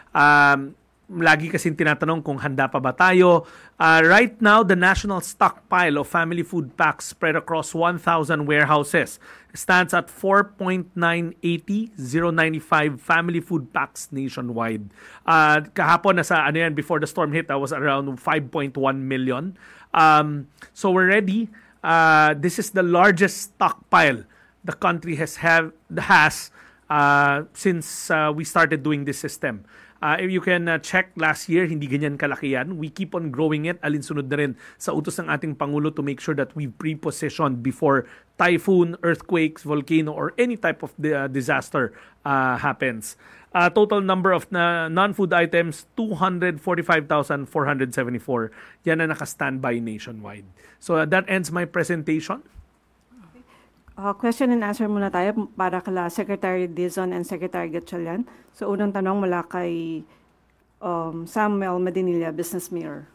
Lagi kasing tinatanong kung handa pa ba tayo. Right now, the national stockpile of family food packs spread across 1,000 warehouses stands at 4.980,095 family food packs nationwide. Kahapon, before the storm hit, that was around 5.1 million. So we're ready. This is the largest stockpile the country has since we started doing this system. If you can check last year, hindi ganyan kalaki yan. We keep on growing it. Alinsunod na rin sa utos ng ating Pangulo to make sure that we pre-positioned before typhoon, earthquakes, volcano, or any type of disaster happens. Total number of non-food items, 245,474. Yan na naka-standby nationwide. So that ends my presentation. Question and answer muna tayo para kala Secretary Dizon and Secretary Gatchalian. So unang tanong mula kay Samuel Madinilla, Business Mirror.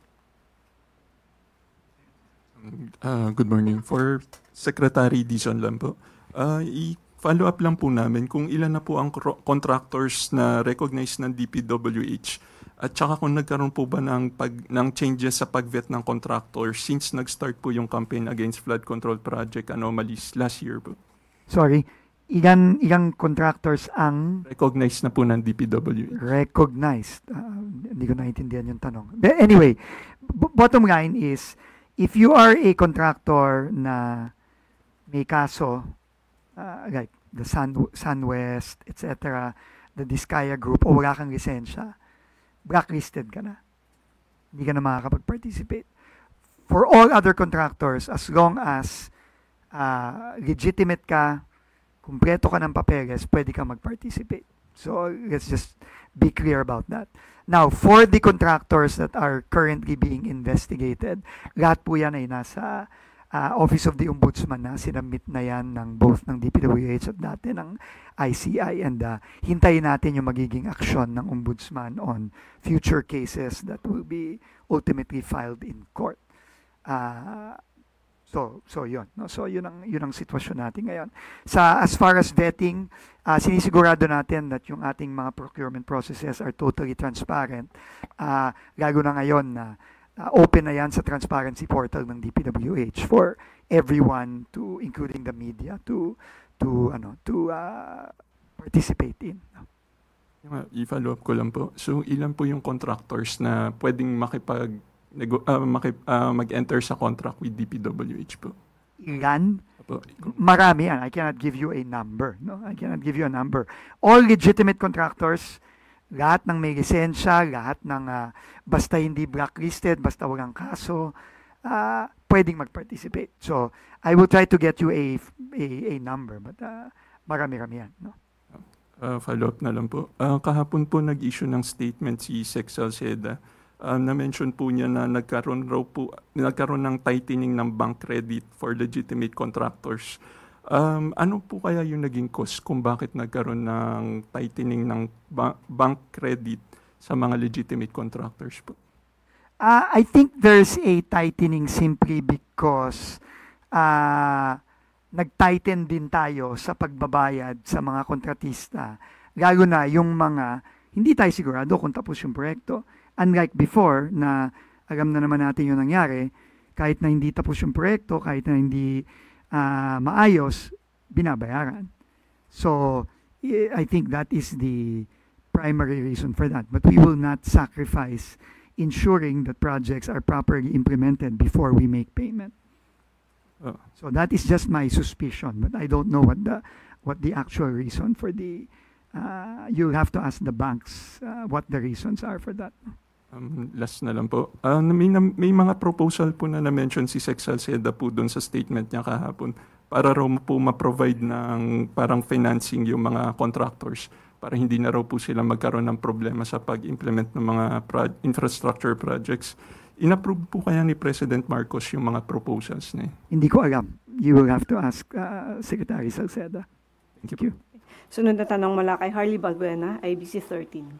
Good morning. For Secretary Dizon lang po. I-follow up lang po namin kung ilan na po ang contractors na recognized ng DPWH. At saka kung nagkaroon po ba ng changes sa pag-vet ng contractor since nag-start po yung campaign against flood control project anomalies last year po. Sorry, ilang contractors ang recognized na po ng DPWH? Recognized. Hindi ko naintindihan yung tanong. But anyway, bottom line is, if you are a contractor na may kaso, like the SunWest, etc., the Diskaya Group, o wala kang lisensya, blacklisted ka na. Hindi ka na makakapag-participate. For all other contractors, as long as legitimate ka, kumpleto ka ng papeles, pwede ka mag-participate. So, let's just be clear about that. Now, for the contractors that are currently being investigated, lahat po yan ay nasa Office of the Ombudsman na sinabmit na yan ng both ng DPWH at dati ng ICI, and hintayin natin yung magiging aksyon ng Ombudsman on future cases that will be ultimately filed in court. So yun, no? So yun ang sitwasyon natin ngayon. As far as vetting, sinisigurado natin that yung ating mga procurement processes are totally transparent. Lalo na ngayon na open na yan sa transparency portal ng DPWH for everyone, including the media, to participate in. I-follow up ko lang po. So ilan po yung contractors na pwedeng mag-enter sa contract with DPWH po? Ilan? Marami yan. I cannot give you a number. No, I cannot give you a number. All legitimate contractors, lahat ng may lisensya, lahat ng basta hindi blacklisted, basta walang kaso, pwedeng mag-participate. So, I will try to get you a number, but marami-rami yan. No? Follow up na lang po. Kahapon po nag-issue ng statement si Sec Salceda. Na-mention po niya na nagkaroon ng tightening ng bank credit for legitimate contractors. Ano po kaya yung naging cause kung bakit nagkaroon ng tightening ng bank credit sa mga legitimate contractors po? I think there's a tightening simply because nag-tighten din tayo sa pagbabayad sa mga kontratista. Lalo na yung mga hindi tayo sigurado kung tapos yung proyekto. Unlike before na alam na naman natin yung nangyari, kahit na hindi tapos yung proyekto, kahit na hindi maayos, binabayaran. So, I think that is the primary reason for that. But we will not sacrifice ensuring that projects are properly implemented before we make payment. So that is just my suspicion, but I don't know what the actual reason for the. You'll have to ask the banks what the reasons are for that. Last na lang po. May mga proposal po na na-mention si Sec Salceda po doon sa statement niya kahapon para raw po ma-provide ng parang financing yung mga contractors para hindi na raw po sila magkaroon ng problema sa pag-implement ng mga infrastructure projects. In-approve po kaya ni President Marcos yung mga proposals niya? Hindi ko alam. You will have to ask Secretary Salceda. Thank you. Sunod na tanong mula kay Harley Balbuena, IBC 13.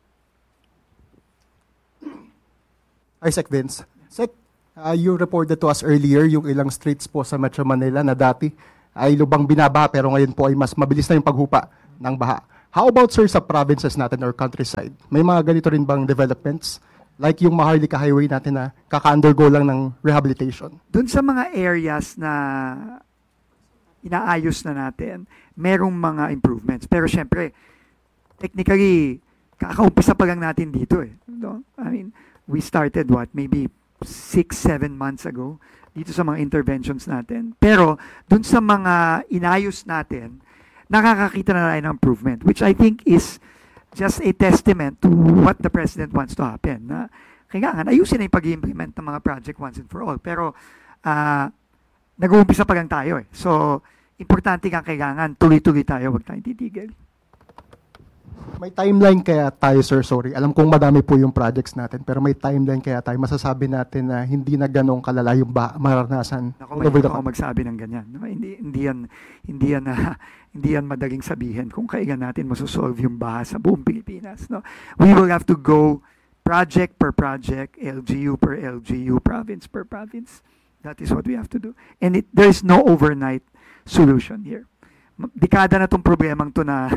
Hi, Sec Vince. Sec, you reported to us earlier yung ilang streets po sa Metro Manila na dati ay lubang binabaha pero ngayon po ay mas mabilis na yung paghupa ng baha. How about, sir, sa provinces natin or countryside? May mga ganito rin bang developments? Like yung Maharlika Highway natin na kaka-undergo lang ng rehabilitation. Doon sa mga areas na inaayos na natin, merong mga improvements. Pero syempre, technically, kakaumpisa pa lang natin dito eh. No? I mean, we started maybe 6-7 months ago dito sa mga interventions natin. Pero doon sa mga inayos natin, nakakakita na tayo ng improvement, which I think is just a testament to what the President wants to happen. Na kailangan ayusin na yung pag-implement ng mga project once and for all. Pero nag-uumpisa pa lang tayo eh. So, importante kang kailangan tuloy-tuloy tayo, huwag tayong titigil. May timeline kaya tayo, sir, sorry. Alam kong madami po yung projects natin, pero may timeline kaya tayo. Masasabi natin na hindi na ganong kalala yung maranasan. Hindi ako magsabi ng ganyan. No? Hindi yan madaling sabihin kung kailan natin masosolve yung baha sa buong Pilipinas. No? We will have to go project per project, LGU per LGU, province per province. That is what we have to do. And there is no overnight solution here. Dekada na itong problemang to na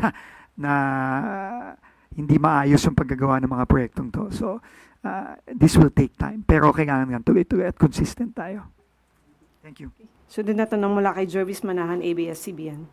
hindi maayos yung paggagawa ng mga proyektong to. So, this will take time. Pero kailangan nga tuloy-tuloy at consistent tayo. Thank you. Sunod na tanong mula kay Jervis Manahan, ABS-CBN.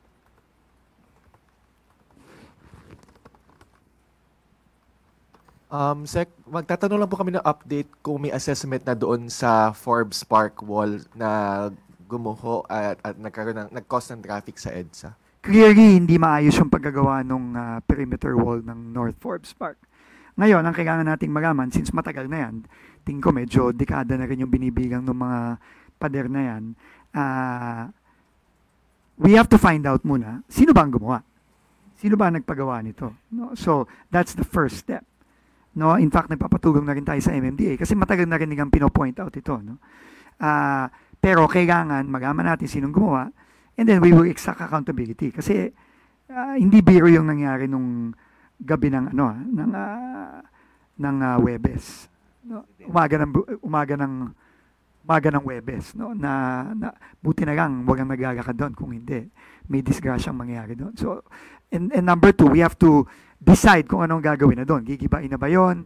Sec, magtatanong lang po kami ng update kung may assessment na doon sa Forbes Park Wall na gumuho at nag-cause ng traffic sa EDSA. Clearly, hindi maayos yung paggagawa ng perimeter wall ng North Forbes Park. Ngayon, ang kailangan nating malaman, since matagal na yan, tingin ko medyo dekada na rin yung binibigang ng mga pader na yan, we have to find out muna, sino ba ang gumawa? Sino ba ang nagpagawa nito? No? So, that's the first step. No? In fact, nagpapatulong na rin tayo sa MMDA kasi matagal na rin nilang pinopoint out ito. No? Pero kailangan malaman natin sinong gumawa. And then we will exact accountability kasi hindi biro yung nangyari nung gabi ng Webes. No? Umaga ng Webes, no? Na buti na lang walang naglalakad doon kung hindi may disgrasyang mangyari doon. So and number 2, we have to decide kung anong gagawin na doon. Gigibain na ba 'yon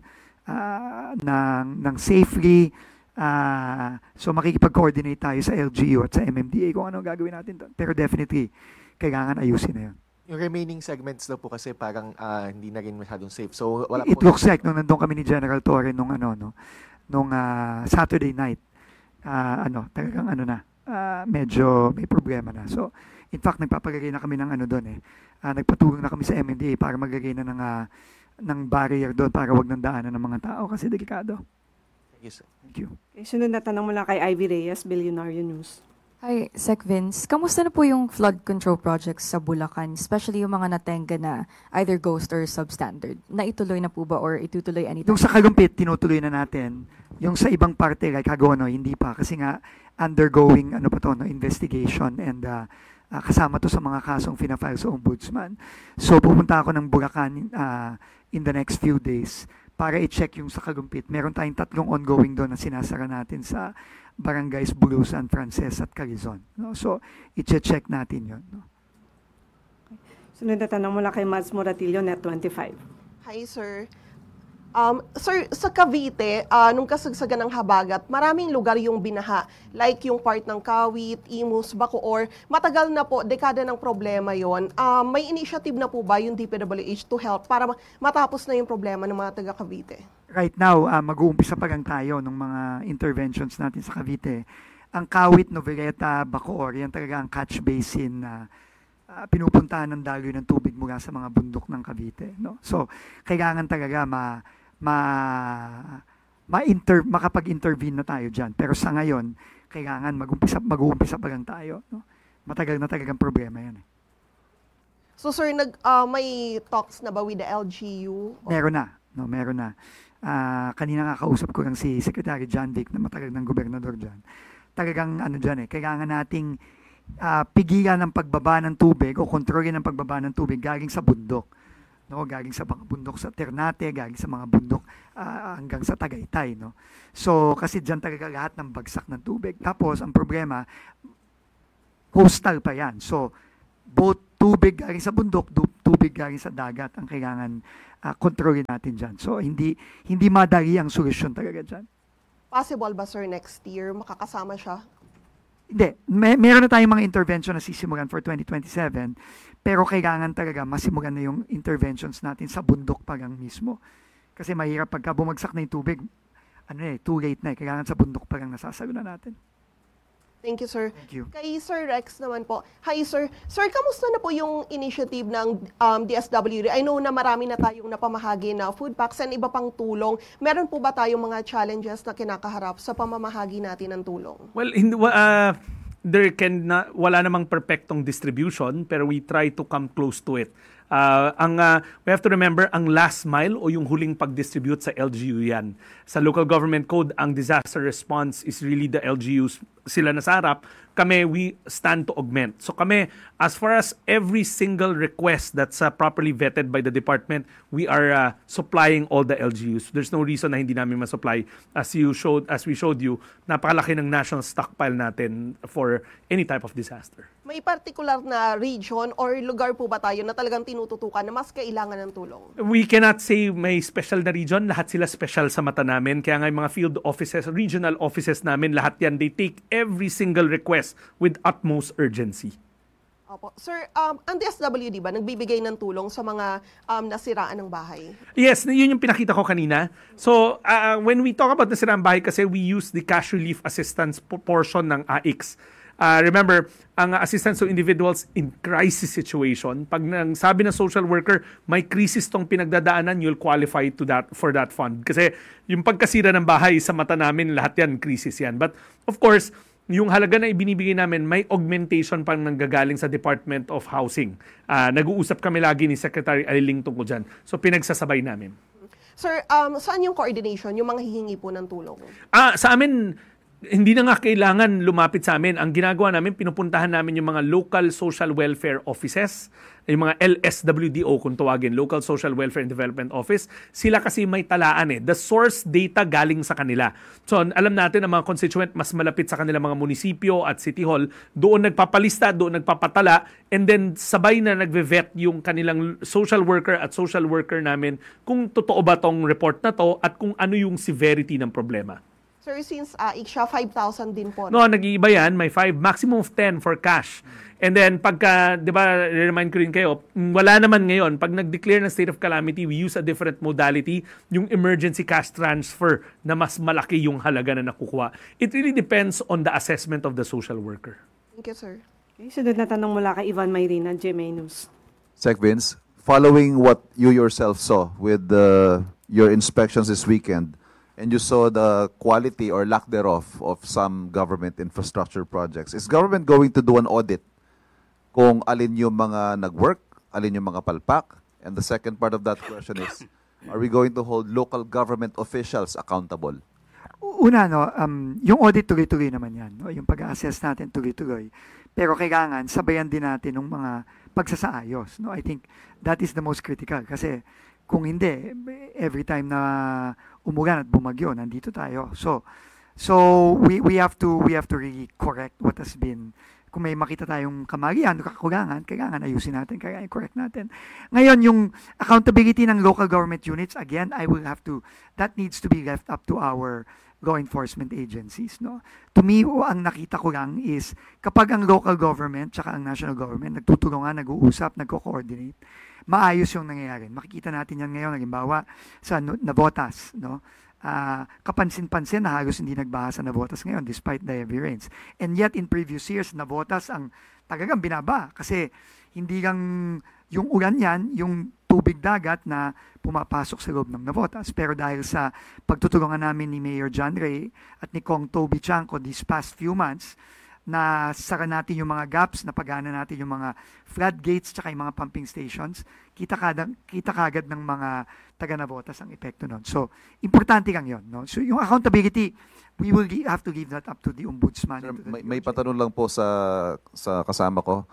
ng safely. So makikipag-coordinate tayo sa LGU at sa MMDA kung anong gagawin natin doon. Pero definitely, kailangan ayusin na yun. Yung remaining segments daw po kasi parang hindi na rin masyadong safe. So wala It looks like nung nandun kami ni General Torre nung Saturday night, talagang medyo may problema na. So in fact, nagpapagagay na kami ng doon eh. Nagpatulong na kami sa MMDA para maglagay na ng barrier doon para wag nang daanan ng mga tao kasi delikado. Yes, Thank you. Okay, sunod na tanong mula kay Ivy Reyes, Billionaire News. Hi, Sec Vince. Kamusta na po yung flood control projects sa Bulacan, especially yung mga natenga na either ghost or substandard? Naituloy na po ba or itutuloy anytime? Yung sa Kalumpit, tinutuloy na natin. Yung sa ibang parte, like Hagono, hindi pa. Kasi nga, undergoing investigation and kasama to sa mga kasong fina-file sa Ombudsman. So, pupunta ako ng Bulacan in the next few days para i-check yung sa Kalumpit. Meron tayong 3 ongoing doon na sinasara natin sa Barangays Bulusan, Frances at Calizon. No? So, i-check natin yun. No? Sunod na tanong mula kay Mads Moratillo, Net25. Hi, sir. Sir, sa Cavite, nung kasagsagan ng habagat, maraming lugar yung binaha. Like yung part ng Kawit, Imus, Bacoor. Matagal na po, dekada ng problema yon. May initiative na po ba yung DPWH to help para matapos na yung problema ng mga taga Cavite? Right now, mag-uumpisa pa lang tayo ng mga interventions natin sa Cavite. Ang Kawit, Noveleta, Bacoor, yan talaga ang catch basin na pinupuntahan ng daloy ng tubig mula sa mga bundok ng Cavite. No? So, kailangan talaga makapag-intervene na tayo dyan. Pero sa ngayon, kailangan mag-uumpisa pa lang tayo. No? Matagal na talagang problema yan. So, sir, may talks na ba with the LGU? Meron na. No, meron na. Kanina kakausap ko lang si Secretary John Vic na matagal ng gobernador dyan. Talagang kailangan nating pigilan ng pagbaba ng tubig o kontrolin ng pagbaba ng tubig galing sa bundok. No, galing sa mga bundok sa Ternate, galing sa mga bundok hanggang sa Tagaytay, no. So kasi diyan talaga lahat ng bagsak ng tubig. Tapos ang problema, coastal pa 'yan. So both tubig galing sa bundok, tubig galing sa dagat ang kailangan kontrolin natin dyan. So, hindi madali ang solusyon talaga dyan. Possible ba, sir, next year makakasama siya? Hindi. Meron na tayong mga intervention na sisimulan for 2027, pero kailangan talaga masimulan na yung interventions natin sa bundok pa lang mismo. Kasi mahirap pagka bumagsak na yung tubig, too late na. Kailangan sa bundok pa lang nasasalunan natin. Thank you, sir. Thank you. Kay Sir Rex naman po. Hi, sir. Sir, kamusta na po yung initiative ng DSWD? I know na marami na tayong napamahagi na food packs and iba pang tulong. Meron po ba tayong mga challenges na kinakaharap sa pamamahagi natin ng tulong? Well, wala namang perfectong distribution, pero we try to come close to it. We have to remember, ang last mile o yung huling pag-distribute sa LGU yan. Sa local government code, ang disaster response is really the LGUs. Sila nasa harap, kami, we stand to augment. So kami, as far as every single request that's properly vetted by the department, we are supplying all the LGUs. There's no reason na hindi namin ma-supply. As we showed you, napakalaki ng national stockpile natin for any type of disaster. May particular na region or lugar po ba tayo na talagang tinututukan na mas kailangan ng tulong? We cannot say may special na region. Lahat sila special sa mata namin. Kaya nga yung mga field offices, regional offices namin, lahat yan, they take every single request with utmost urgency. Opo. Sir, ang DSWD ba nagbibigay ng tulong sa mga nasiraan ng bahay? Yes, yun yung pinakita ko kanina. So, when we talk about nasiraan bahay, kasi we use the cash relief assistance portion ng AIX. Remember, ang assistance to individuals in crisis situation, pag sabi ng social worker, may crisis tong pinagdadaanan, you'll qualify for that fund. Kasi yung pagkasira ng bahay, sa mata namin, lahat yan, crisis yan. But of course, yung halaga na ibinibigay namin, may augmentation pang nanggagaling sa Department of Housing. Nag-uusap kami lagi ni Secretary Aliling tungkol dyan. So pinagsasabay namin. Sir, saan yung coordination, yung mga hihingi po ng tulong? Sa amin, hindi na nga kailangan lumapit sa amin. Ang ginagawa namin, pinupuntahan namin yung mga local social welfare offices, yung mga LSWDO kung tawagin, Local Social Welfare and Development Office. Sila kasi may talaan The source data galing sa kanila. So alam natin ang mga constituent mas malapit sa kanila mga munisipyo at city hall, doon nagpapalista, doon nagpapatala, and then sabay na nagve-vet yung kanilang social worker at social worker namin kung totoo ba tong report na to at kung ano yung severity ng problema. Sir, since siya 5,000 din po. No, nag-iiba yan. May 5, maximum of 10 for cash. And then, pagka, di ba, remind ko rin kayo, wala naman ngayon. Pag nag-declare ng state of calamity, we use a different modality, yung emergency cash transfer na mas malaki yung halaga na nakukuha. It really depends on the assessment of the social worker. Thank you, sir. Okay, sunod na tanong mula kay Ivan Mayrina, GMA News. Sec Vince, following what you yourself saw with your inspections this weekend, and you saw the quality or lack thereof of some government infrastructure projects, is government going to do an audit kung alin yung mga nag-work, alin yung mga palpak? And the second part of that question is, are we going to hold local government officials accountable? Una, yung audit tuloy-tuloy naman yan. Yung pag-assess natin tuloy-tuloy. Pero kailangan sabayan din natin ng mga pagsasaayos. I think that is the most critical. Kasi kung hindi, every time na umulan at bumagyo, nandito tayo. So we have to really correct what has been. Kung may makita tayong kamalian, kakulangan, kailangan ayusin natin, kailangan i-correct natin. Ngayon, yung accountability ng local government units, again, that needs to be left up to our law enforcement agencies. To me, ang nakita ko lang is, kapag ang local government tsaka ang national government nagtutulungan, nag-uusap, nagko-coordinate, maayos yung nangyayari. Makikita natin yan ngayon, halimbawa, sa Navotas, kapansin-pansin na halos hindi nagbaha sa Navotas ngayon despite the heavy rains. And yet, in previous years, Navotas ang talagang binaba kasi hindi lang yung ulan yan, yung tubig dagat na pumapasok sa loob ng Navotas. Pero dahil sa pagtutulungan namin ni Mayor John Ray at ni Kong Toby Chanco these past few months, na sara natin yung mga gaps, napagana natin yung mga floodgates tsaka yung mga pumping stations, kita kagad ng mga taga-Navotas ang epekto nun. So, importante lang yun. So, yung accountability, we will have to leave that up to the ombudsman. Sir, may patanong lang po sa kasama ko.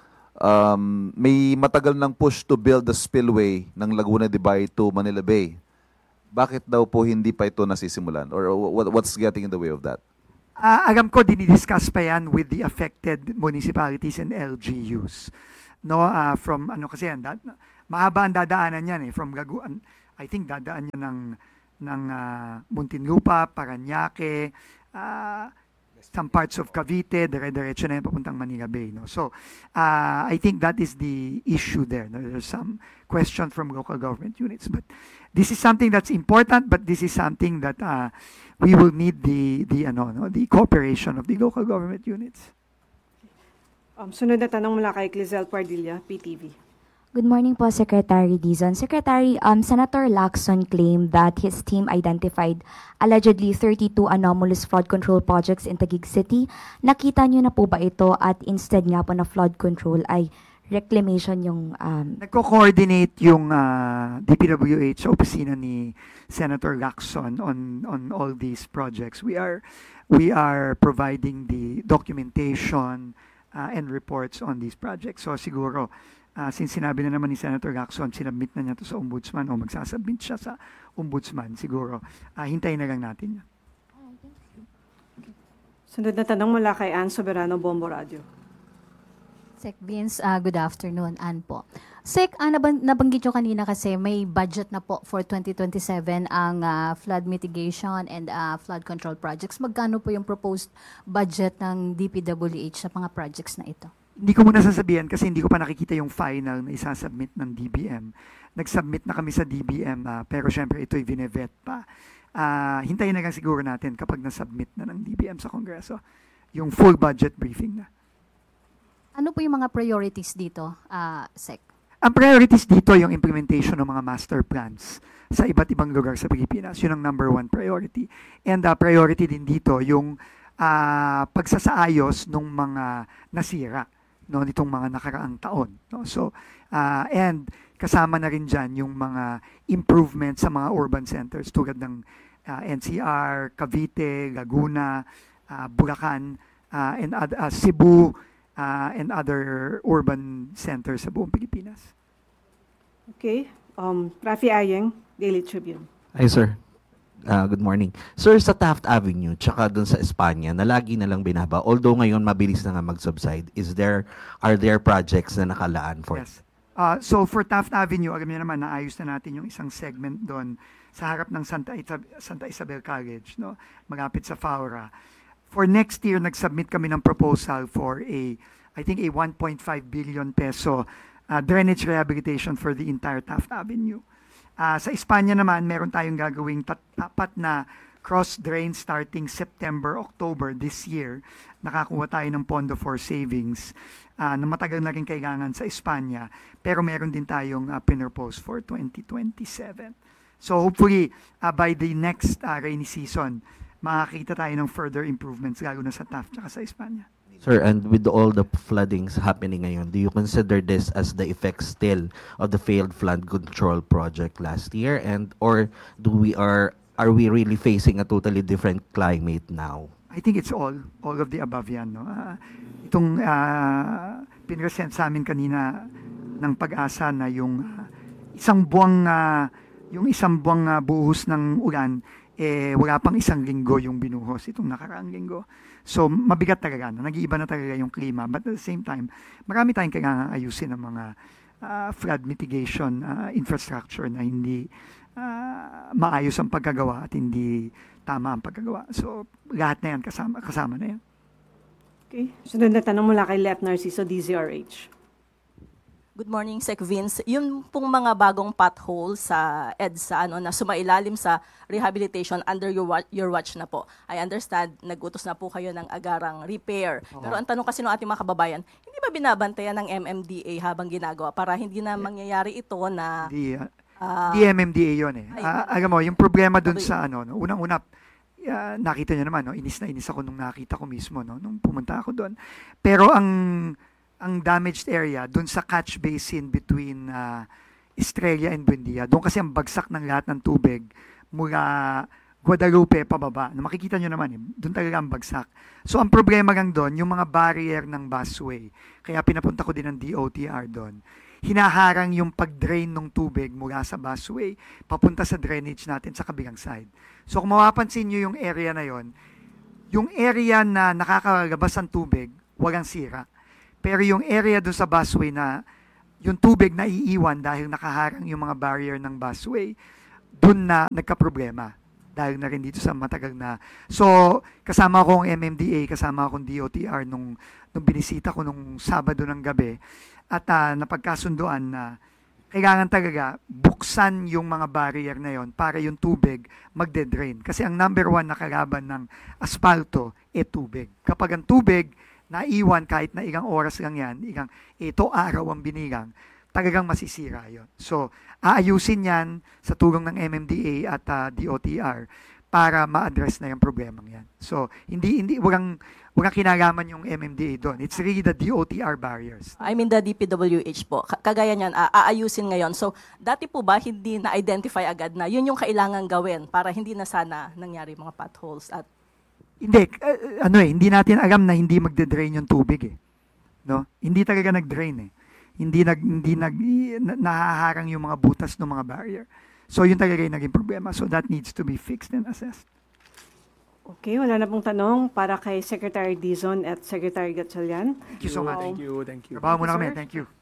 May matagal ng push to build the spillway ng Laguna de Bay to Manila Bay. Bakit daw po hindi pa ito nasisimulan? Or what's getting in the way of that? Alam ko, dinidiscuss pa yan with the affected municipalities and LGUs. no, from ano kasi yan, mahaba ang dadaanan yan from I think dadaan yan ng Muntinlupa, Parañaque, some parts of Cavite, dire-diretso na yan papuntang Manila Bay. No? So, I think that is the issue there. No? There's some question from local government units. But this is something that's important, but this is something that we will need the cooperation of the local government units. Sunod na tanong mula kay Clizel Pardilla, PTV. Good morning po, Secretary Dizon. Secretary, Senator Lacson claimed that his team identified allegedly 32 anomalous flood control projects in Taguig City. Nakita niyo na po ba ito at instead nga po na flood control ay reclamation yung... Nagko-coordinate yung DPWH sa opisina ni Senator Lacson on all these projects. We are providing the documentation and reports on these projects. So siguro, since sinabi na naman ni Senator Lacson, sinabmit na niya to sa Ombudsman o magsasubmit siya sa Ombudsman, siguro, hintayin na lang natin yan. Sunod na tanong mula kay Ann Soberano, Bombo Radio. Sec Vince, good afternoon. Ann po. Sec, nabanggit nyo kanina kasi may budget na po for 2027 ang flood mitigation and flood control projects. Magkano po yung proposed budget ng DPWH sa mga projects na ito? Hindi ko muna sasabihin kasi hindi ko pa nakikita yung final na isasubmit ng DBM. Nag-submit na kami sa DBM pero syempre ito'y vinevet pa. Hintayin na lang siguro natin kapag na-submit na ng DBM sa Kongreso yung full budget briefing na. Ano po yung mga priorities dito, Sec? Ang priorities dito yung implementation ng mga master plans sa iba't ibang lugar sa Pilipinas. Yun ang number one priority. And priority din dito yung pagsasaayos ng mga nasira nitong mga nakaraang taon. No? So, and kasama na rin dyan yung mga improvements sa mga urban centers tulad ng NCR, Cavite, Laguna, Bulacan, and Cebu, and other urban centers sa buong Pilipinas. Okay. Rafi Ayeng, Daily Tribune. Hi, sir. Good morning. Sir, sa Taft Avenue, tsaka dun sa Espanya, na lagi na lang binaba, although ngayon mabilis na nga mag-subside, are there projects na nakalaan for? Yes. So for Taft Avenue, alam niyo naman, naayos na natin yung isang segment doon sa harap ng Santa Isabel College, no? Malapit sa Faura. For next year, nag-submit kami ng proposal for I think a 1.5 billion peso drainage rehabilitation for the entire Taft Avenue. Sa Espanya naman, meron tayong gagawing tapat na cross drain starting September, October this year. Nakakuha tayo ng pondo for savings na matagal na rin kailangan sa Espanya. Pero meron din tayong pinropose for 2027. So hopefully, by the next rainy season, makakita tayo ng further improvements lalo na sa Taft at sa Espanya. Sir, and with all the floodings happening ngayon, do you consider this as the effect still of the failed flood control project last year, or are we really facing a totally different climate now? I think it's all of the above yan. No? Itong pinresent sa amin kanina ng Pag-asa na yung isang buwang buhos ng ulan, wala pang isang linggo yung binuhos itong nakaraang linggo. So, mabigat talaga. No? Nag-iiba na talaga yung klima. But at the same time, marami tayong kailangan ayusin ng mga flood mitigation infrastructure na hindi maayos ang pagkagawa at hindi tama ang pagkagawa. So, lahat na yan, kasama na yan. Okay. Sunod na tanong mula kay Lep Narciso, DZRH. Good morning, Sec Vince. Yung pong mga bagong pothole sa EDSA na sumailalim sa rehabilitation under your watch na po. I understand, nag-utos na po kayo ng agarang repair. Pero ang tanong kasi ng ating mga kababayan, hindi ba binabantayan ng MMDA habang ginagawa para hindi na mangyayari ito na... Di MMDA yun eh. Alam mo, yung problema dun sa unang-una, nakita niyo naman, inis na inis ako nung nakita ko mismo, nung pumunta ako doon. Pero ang damaged area doon sa catch basin between Estrella and Buendia, doon kasi ang bagsak ng lahat ng tubig mula Guadalupe pababa. Makikita nyo naman, doon talaga ang bagsak. So ang problema lang doon, yung mga barrier ng busway. Kaya pinapunta ko din ng DOTR doon. Hinaharang yung pag-drain ng tubig mula sa busway papunta sa drainage natin sa kabilang side. So kung mapapansin nyo yung area na yon, yung area na nakakalabas ng tubig, walang sira. Pero yung area doon sa busway na yung tubig na iiwan dahil nakaharang yung mga barrier ng busway, dun na nagka-problema. Dahil na rin dito sa matagal na. So, kasama ko ang MMDA, kasama akong DOTR nung binisita ko nung Sabado ng gabi. At napagkasunduan na kailangan talaga buksan yung mga barrier na yon para yung tubig magde-drain. Kasi ang number one na kalaban ng asfalto tubig. Kapag ang tubig naiwan kahit na ilang oras lang yan, ito araw ang binilang, talagang masisira yon. So, aayusin yan sa tulong ng MMDA at DOTR para ma-address na yung problemang yan. So, walang kinalaman yung MMDA doon. It's really the DOTR barriers. I mean the DPWH po. Kagaya niyan, aayusin ngayon. So, dati po ba hindi na-identify agad na yun yung kailangan gawin para hindi na sana nangyari mga potholes? At hindi, hindi natin alam na hindi magde-drain yung tubig eh. No? Hindi talaga nag-drain eh. Hindi nahaharang yung mga butas ng mga barrier. So, yun talaga yung naging problema. So, that needs to be fixed and assessed. Okay, wala na pong tanong para kay Secretary Dizon at Secretary Gatchalian. Thank you so much. Thank you. Trabaho muna kami. Thank you.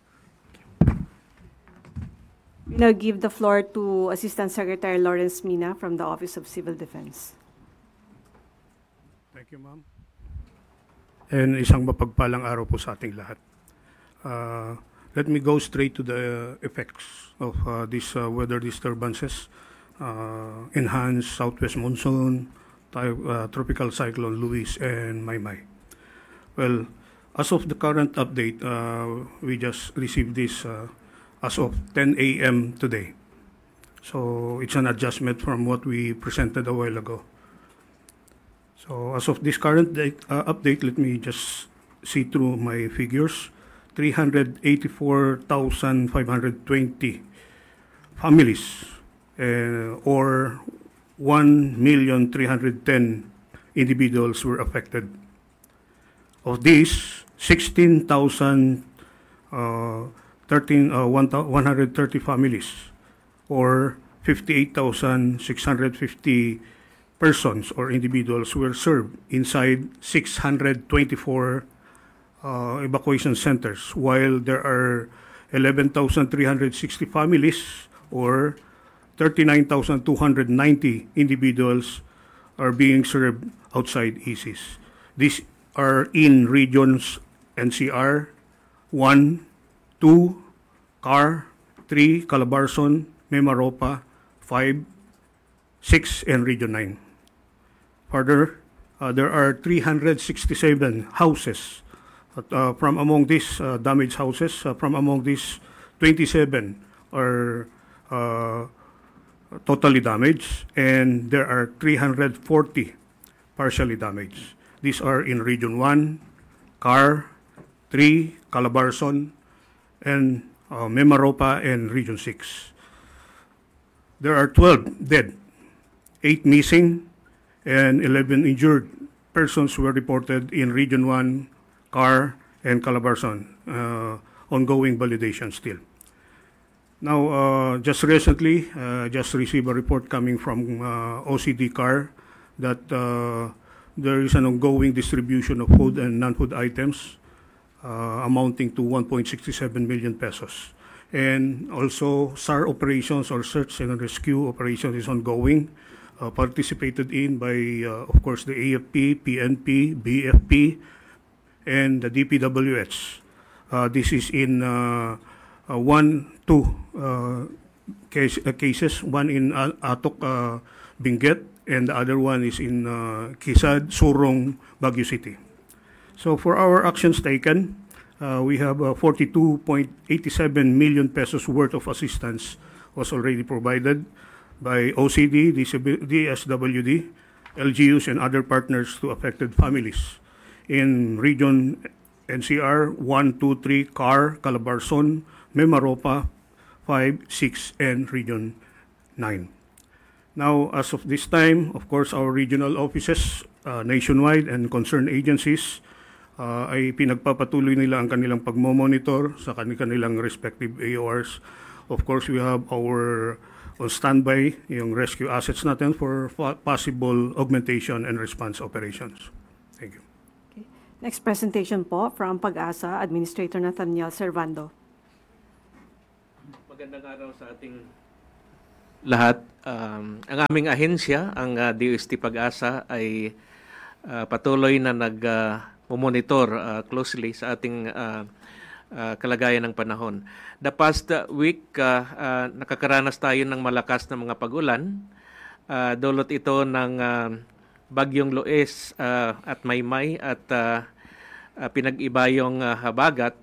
We now give the floor to Assistant Secretary Lawrence Mina from the Office of Civil Defense. Thank you, ma'am. And isang mapagpalang araw po sa ating lahat. Let me go straight to the effects of these weather disturbances, enhanced southwest monsoon, tropical cyclone Luis, and Maymay. Well, as of the current update, we just received this as of 10 a.m. today. So it's an adjustment from what we presented a while ago. So as of this current update, let me just see through my figures. 384,520 families or 1,310,000 individuals were affected. Of these, 130 families or 58,650 persons or individuals were served inside 624 evacuation centers, while there are 11,360 families or 39,290 individuals are being served outside ISIS. These are in regions NCR 1, 2, CAR, 3, Calabarzon, Mimaropa, 5, 6, and Region 9. Further, there are 367 houses. From among these damaged houses, from among these, 27 are totally damaged, and there are 340 partially damaged. These are in Region 1, CAR, 3, Calabarzon, and Mimaropa, and Region 6. There are 12 dead, 8 missing, and 11 injured persons were reported in Region 1, CAR, and Calabarzon. Ongoing validation still. Now, just recently, just received a report coming from OCD CAR that there is an ongoing distribution of food and non-food items amounting to 1.67 million pesos. And also, SAR operations or search and rescue operations is ongoing, participated in by, of course, the AFP, PNP, BFP, and the DPWH. This is in two cases, one in Atok, Benguet, and the other one is in Kisad, Surong, Baguio City. So for our actions taken, we have 42.87 million pesos worth of assistance was already provided by OCD, DSWD, LGUs, and other partners to affected families in Region NCR 1, 2, 3, CAR, Calabarzon, Mimaropa, 5, 6, and Region 9. Now, as of this time, of course, our regional offices nationwide and concerned agencies ay pinagpapatuloy nila ang kanilang pagmomonitor sa kanilang respective AORs. Of course, we have our on standby yung rescue assets natin for possible augmentation and response operations. Thank you. Next presentation po from Pag-asa, Administrator Nathaniel Servando. Magandang araw sa ating lahat. Ang aming ahensya, ang DOST Pag-asa, ay patuloy na nag-monitor closely sa ating kalagayan ng panahon. The past week, nakakaranas tayo ng malakas na mga pag-ulan. Dulot ito ng Bagyong Loes at Maymay at pinag-ibayong habagat.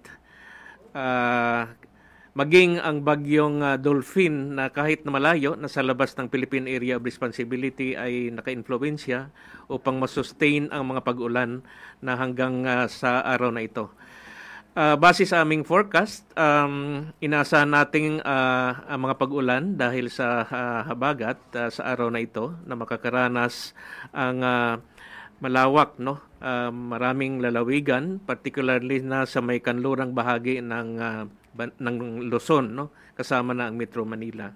Maging ang bagyong Dolphin na kahit na malayo, nasa labas ng Philippine Area of Responsibility ay naka-influensya upang masustain ang mga pag-ulan na hanggang sa araw na ito. Base sa aming forecast, inaasahan nating ang mga pag-ulan dahil sa habagat sa araw na ito na makakaranas ang malawak, no? Maraming lalawigan, particularly na sa may kanlurang bahagi ng Luzon, no? Kasama na ang Metro Manila.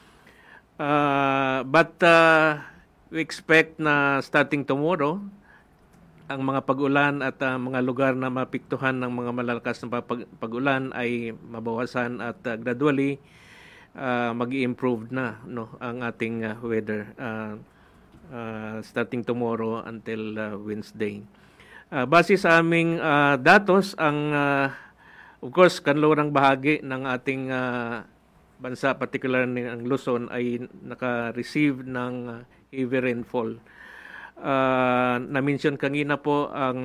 But we expect na starting tomorrow, ang mga pag-ulan at mga lugar na mapiktuhan ng mga malalakas na pag-ulan ay mabawasan at gradually mag-i-improve na, no, ang ating weather starting tomorrow until Wednesday. Base sa aming datos, of course, kanlurang bahagi ng ating bansa, particularly ang Luzon, ay naka-receive ng heavy rainfall. Na-mention kanina po ang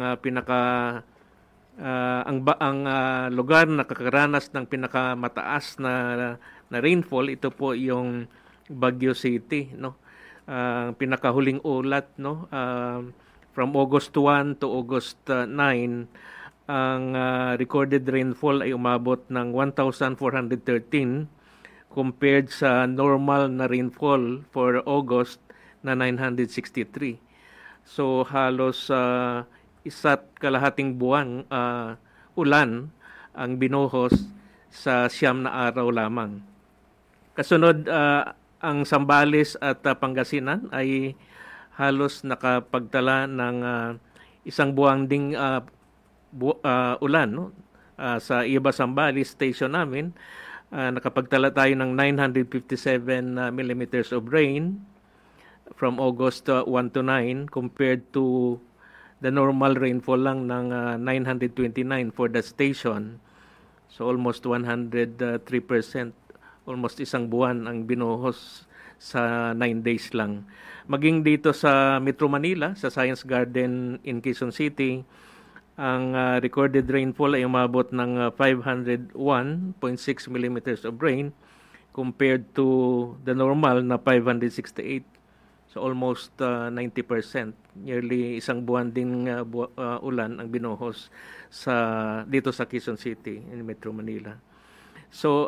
lugar na nakakaranas ng pinakamataas na rainfall. Ito po yung Baguio City, no? Pinakahuling ulat, no? From August 1 to August 9, ang recorded rainfall ay umabot ng 1,413 compared sa normal na rainfall for August na 963. So halos isa't kalahating buwan ulan ang binuhos sa 9 na araw lamang. Kasunod, ang Zambales at Pangasinan ay halos nakapagtala ng isang buwang ding ulan, no? Sa Iba Zambales station namin, nakapagtala tayo ng 957 millimeters of rain from August 1 to 9 compared to the normal rainfall lang ng 929 for the station. So almost 103%, almost isang buwan ang binuhos sa 9 days lang. Maging dito sa Metro Manila, sa Science Garden in Quezon City, ang recorded rainfall ay umabot ng 501.6 millimeters of rain compared to the normal na 568. So almost 90%. Nearly isang buwan ding ulan ang binuhos dito sa Quezon City in Metro Manila. So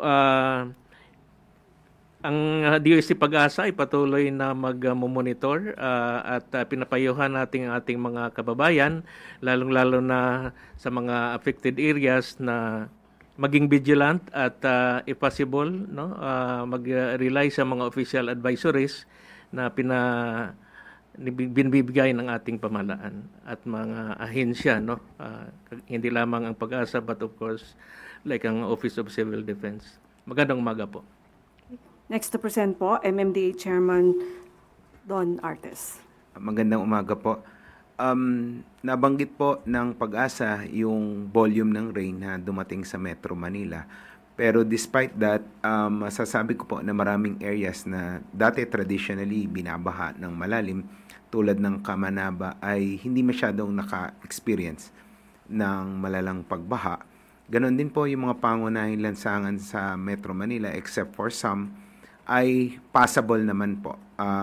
ang DOST Pag-asa ay patuloy na mag-monitor at pinapayuhan natin ang ating mga kababayan, lalong-lalo na sa mga affected areas, na maging vigilant at if possible, no, mag-rely sa mga official advisories na binibigay ng ating pamahalaan at mga ahensya, no, hindi lamang ang Pag-asa but of course like ang Office of Civil Defense. Magandang umaga po. Next to present po, MMDA Chairman Don Artes. Magandang umaga po. Nabanggit po ng Pag-asa yung volume ng rain na dumating sa Metro Manila. Pero despite that, masasabi ko po na maraming areas na dati traditionally binabaha ng malalim, tulad ng Kamanaba, ay hindi masyadong naka-experience ng malalang pagbaha. Ganon din po yung mga pangunahing lansangan sa Metro Manila, except for some, ay passable naman po.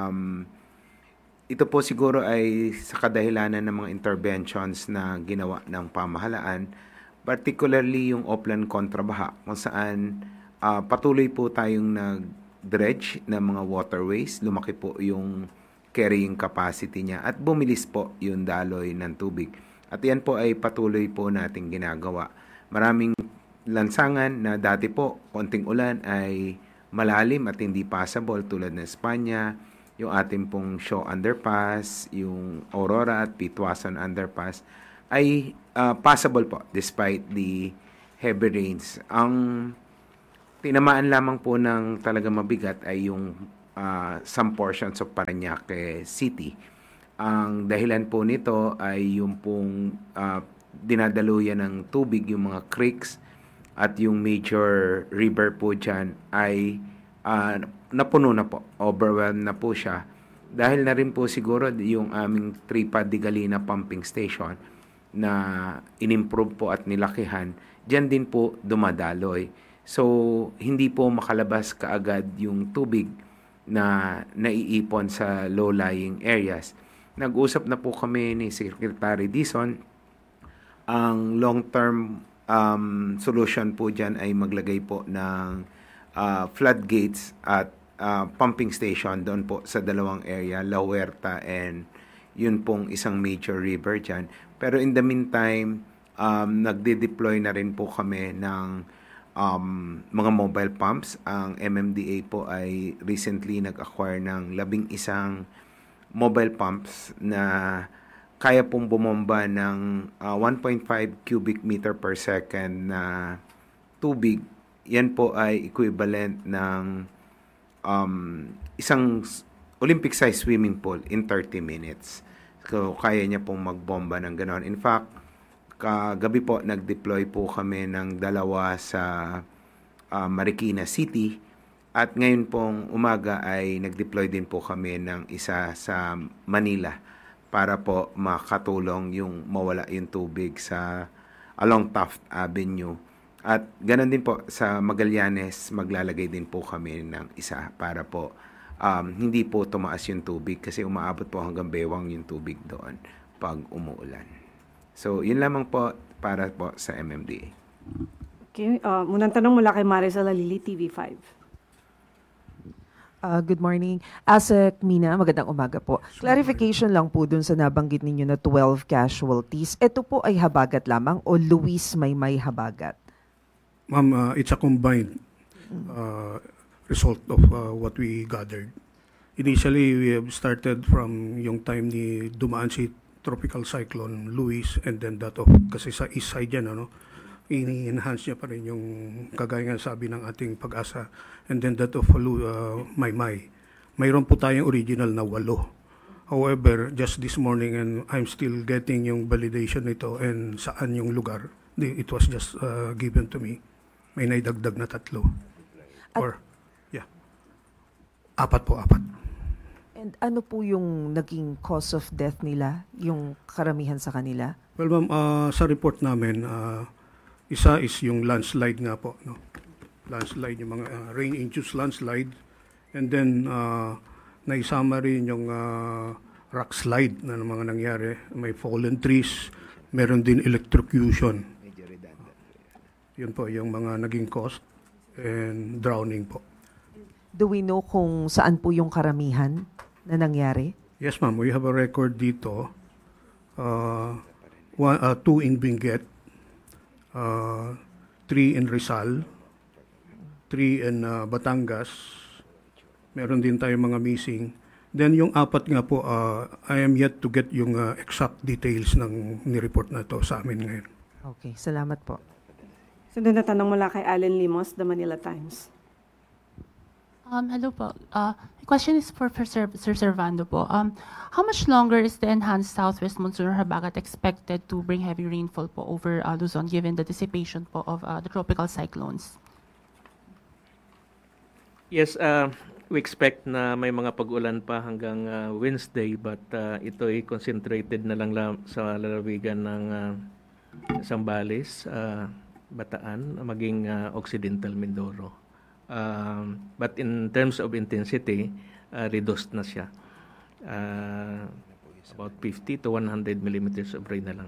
Ito po siguro ay sa kadahilanan ng mga interventions na ginawa ng pamahalaan, particularly yung Oplan Kontrabaha, kung saan patuloy po tayong nag-dredge ng mga waterways, lumaki po yung carrying capacity niya at bumilis po yung daloy ng tubig. At yan po ay patuloy po nating ginagawa. Maraming lansangan na dati po, konting ulan ay malalim at hindi passable tulad ng Espanya, yung ating pong Shaw Underpass, yung Aurora at Pitwason Underpass, ay passable po despite the heavy rains. Ang tinamaan lamang po ng talaga mabigat ay yung some portions of Parañaque City. Ang dahilan po nito ay yung pong dinadaluyan ng tubig, yung mga creeks at yung major river po dyan ay napuno na po, overwhelmed na po siya. Dahil na rin po siguro yung aming Tripad de Galina pumping station na inimprove po at nilakihan, dyan din po dumadaloy. So, hindi po makalabas kaagad yung tubig na naiipon sa low-lying areas. Nag-usap na po kami ni Secretary Dizon. Ang long-term solution po dyan ay maglagay po ng floodgates at pumping station doon po sa dalawang area, La Huerta and yun pong isang major river dyan. Pero in the meantime, nagde-deploy na rin po kami ng mga mobile pumps. Ang MMDA po ay recently nag-acquire ng 11 mobile pumps na kaya pong bumomba ng 1.5 cubic meter per second na tubig. Yan po ay equivalent ng isang Olympic-sized swimming pool in 30 minutes. So, kaya niya pong magbomba ng gano'n. In fact, kagabi po, nag-deploy po kami ng 2 sa Marikina City. At ngayon pong umaga ay nag-deploy din po kami ng isa sa Manila para po makatulong yung mawala yung tubig sa along Taft Avenue. At ganoon din po sa Magallanes, maglalagay din po kami ng isa para po hindi po tumaas yung tubig kasi umaabot po hanggang bewang yung tubig doon pag umuulan. So, yun lamang po para po sa MMDA. Okay, munang tanong mula kay Maricel Alili, TV5. Good morning. Asek Mina, magandang umaga po. Clarification lang po dun sa nabanggit ninyo na 12 casualties. Ito po ay habagat lamang o Luis may habagat? Ma'am, it's a combined result of what we gathered. Initially, we have started from yung time ni dumaan si Tropical Cyclone Luis and then that of, kasi sa east side yan, ano, ini-enhance niya pa rin yung kagaya nga sabi ng ating Pag-asa and then that of Maymay. Mayroon po tayong original na 8. However, just this morning and I'm still getting yung validation nito and saan yung lugar. It was just given to me. May naidagdag na 3. Or, yeah. 4 po. And ano po yung naging cause of death nila? Yung karamihan sa kanila? Well, ma'am, sa report namin, isa is yung landslide nga po, no? Landslide, yung mga rain-induced landslide. And then, naisama rin yung rock slide na mga nangyari. May fallen trees, meron din electrocution. Yun po yung mga naging cause and drowning po. Do we know kung saan po yung karamihan na nangyari? Yes, ma'am. We have a record dito. 2 in Benguet, 3 in Rizal, 3 in Batangas. Meron din tayong mga missing. Then yung 4 nga po, I am yet to get yung exact details ng ni-report na to sa amin ngayon. Okay, salamat po. Sunod na tanong mula kay Allen Limos, The Manila Times. Hello po. The question is for Sir Servando po. How much longer is the enhanced southwest monsoon or habagat expected to bring heavy rainfall po over Luzon given the dissipation po of the tropical cyclones? Yes, we expect na may mga pag-ulan pa hanggang Wednesday but ito ay concentrated na lang sa lalawigan ng Zambales, Bataan, maging Occidental Mindoro. But in terms of intensity, reduced na siya. About 50 to 100 millimeters of rain na lang.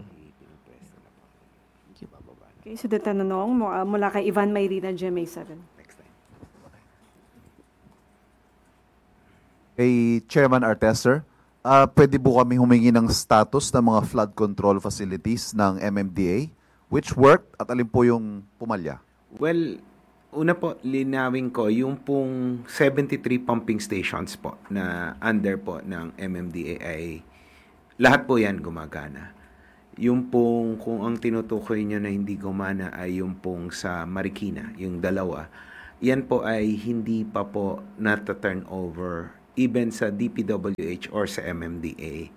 Okay, so the tanong mula kay Ivan Mayrina, GMA7. Kay Chairman Artester, pwede po kami humingi ng status ng mga flood control facilities ng MMDA? Which worked at alin po yung pumalya? Well, una po, linawin ko, yung pong 73 pumping stations po na under po ng MMDA ay lahat po yan gumagana. Yung pong, kung ang tinutukoy nyo na hindi gumana ay yung pong sa Marikina, yung 2. yan po ay hindi pa po na-turn over even sa DPWH or sa MMDA.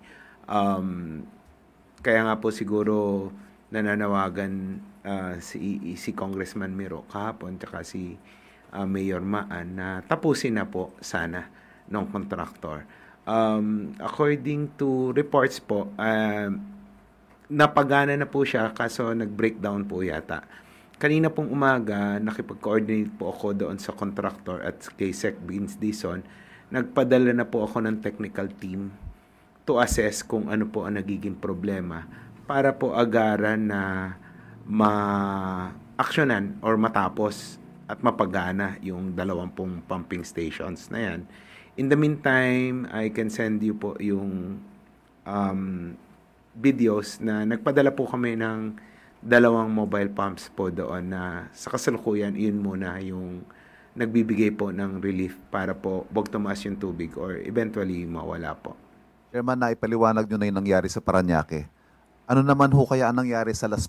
Kaya nga po siguro nananawagan si Congressman Miro kahapon tsaka si Mayor Maan na tapusin na po sana ng contractor. According to reports po, napagana na po siya kaso nag-breakdown po yata. Kanina pong umaga, nakipag-coordinate po ako doon sa contractor at kay Sec Vince Dizon. Nagpadala na po ako ng technical team to assess kung ano po ang nagiging problema para po agaran na ma-actionan or matapos at mapagana yung 20 pumping stations na yan. In the meantime, I can send you po yung videos na nagpadala po kami ng 2 mobile pumps po doon na sa kasalukuyan, yun muna yung nagbibigay po ng relief para po wag tumaas yung tubig or eventually mawala po. Chairman, naipaliwanag nyo na yung nangyari sa Parañaque. Ano naman ho kaya ang nangyari sa Las